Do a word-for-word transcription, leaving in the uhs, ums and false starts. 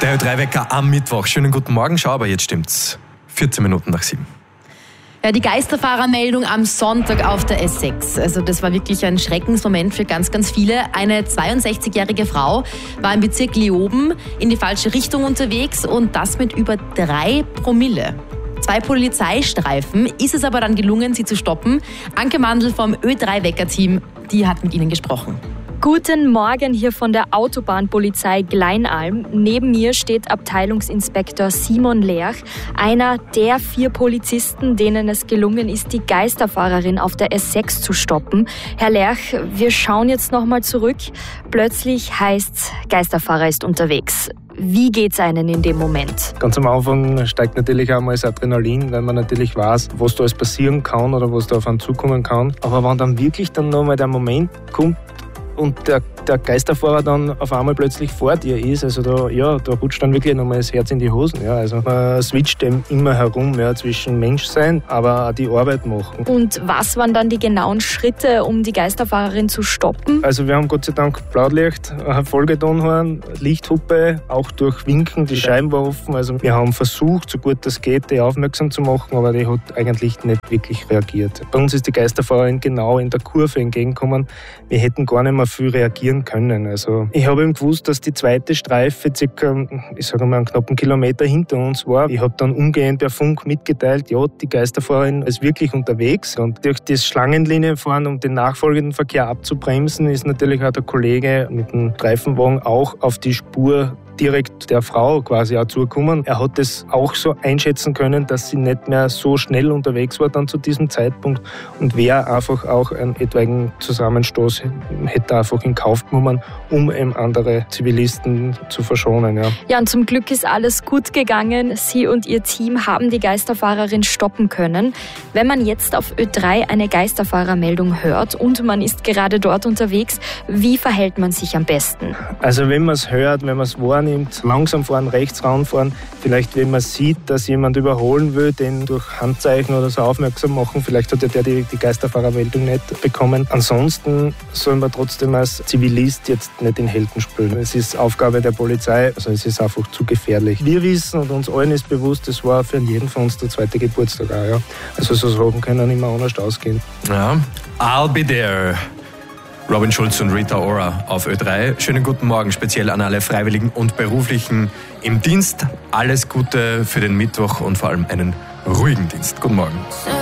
Der Ö drei Wecker am Mittwoch. Schönen guten Morgen. Schau, aber jetzt stimmt's. vierzehn Minuten nach sieben. Ja, die Geisterfahrermeldung am Sonntag auf der S sechs. Also das war wirklich ein Schreckensmoment für ganz, ganz viele. Eine zweiundsechzigjährige Frau war im Bezirk Leoben in die falsche Richtung unterwegs und das mit über drei Promille. Zwei Polizeistreifen ist es aber dann gelungen, sie zu stoppen. Anke Mandl vom Ö drei Wecker-Team, die hat mit ihnen gesprochen. Guten Morgen hier von der Autobahnpolizei Gleinalm. Neben mir steht Abteilungsinspektor Simon Lerch, einer der vier Polizisten, denen es gelungen ist, die Geisterfahrerin auf der S sechs zu stoppen. Herr Lerch, wir schauen jetzt nochmal zurück. Plötzlich heißt's, Geisterfahrer ist unterwegs. Wie geht's einen in dem Moment? Ganz am Anfang steigt natürlich einmal das Adrenalin, weil man natürlich weiß, was da alles passieren kann oder was da auf einen zukommen kann. Aber wenn dann wirklich dann nochmal der Moment kommt, und der, der Geisterfahrer dann auf einmal plötzlich vor dir ist, also da, ja, da rutscht dann wirklich nochmal das Herz in die Hosen. Ja. Also man switcht dem immer herum, ja, zwischen Menschsein, aber auch die Arbeit machen. Und was waren dann die genauen Schritte, um die Geisterfahrerin zu stoppen? Also wir haben Gott sei Dank Blaulicht, vollgetan haben, Lichthupe, auch durch Winken, die Scheiben war offen. Also wir haben versucht, so gut das geht, die aufmerksam zu machen, aber die hat eigentlich nicht wirklich reagiert. Bei uns ist die Geisterfahrerin genau in der Kurve entgegengekommen. Wir hätten gar nicht mehr viel reagieren können. Also ich habe eben gewusst, dass die zweite Streife circa, ich sage mal, einen knappen Kilometer hinter uns war. Ich habe dann umgehend per Funk mitgeteilt, ja, die Geisterfahrerin ist wirklich unterwegs. Und durch das Schlangenlinienfahren, um den nachfolgenden Verkehr abzubremsen, ist natürlich auch der Kollege mit dem Streifenwagen auch auf die Spur direkt der Frau quasi auch zugekommen. Er hat es auch so einschätzen können, dass sie nicht mehr so schnell unterwegs war dann zu diesem Zeitpunkt und wäre einfach auch einen etwaigen Zusammenstoß hätte einfach in Kauf genommen, um eben andere Zivilisten zu verschonen. Ja. ja, und zum Glück ist alles gut gegangen. Sie und Ihr Team haben die Geisterfahrerin stoppen können. Wenn man jetzt auf Ö drei eine Geisterfahrermeldung hört und man ist gerade dort unterwegs, wie verhält man sich am besten? Also wenn man es hört, wenn man es wahrnimmt, langsam fahren, rechts ranfahren. Vielleicht, wenn man sieht, dass jemand überholen will, den durch Handzeichen oder so aufmerksam machen. Vielleicht hat ja der die, die Geisterfahrermeldung nicht bekommen. Ansonsten soll man trotzdem als Zivilist jetzt nicht den Helden spielen. Es ist Aufgabe der Polizei, also es ist einfach zu gefährlich. Wir wissen und uns allen ist bewusst, es war für jeden von uns der zweite Geburtstag auch, ja. Also so Sachen können immer anders ausgehen. Ja, I'll be there. Robin Schulz und Rita Ora auf Ö drei. Schönen guten Morgen, speziell an alle Freiwilligen und Beruflichen im Dienst. Alles Gute für den Mittwoch und vor allem einen ruhigen Dienst. Guten Morgen.